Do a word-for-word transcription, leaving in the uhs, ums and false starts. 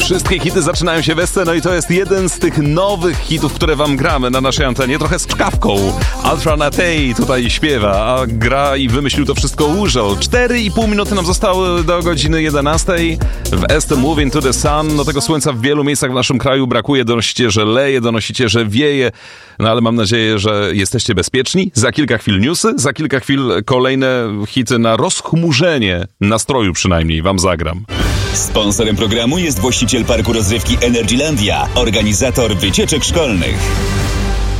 Wszystkie hity zaczynają się w S C, no i to jest jeden z tych nowych hitów, które wam gramy na naszej antenie, trochę z czkawką. Ultra Natei tutaj śpiewa, a gra i wymyślił to wszystko Użol. cztery i pół minuty nam zostały do godziny jedenastej. W S C Moving to the Sun, no tego słońca w wielu miejscach w naszym kraju brakuje, donosicie, że leje, donosicie, że wieje, no ale mam nadzieję, że jesteście bezpieczni. Za kilka chwil newsy, za kilka chwil kolejne hity na rozchmurzenie nastroju przynajmniej wam zagram. Sponsorem programu jest właściciel parku rozrywki Energylandia, organizator wycieczek szkolnych.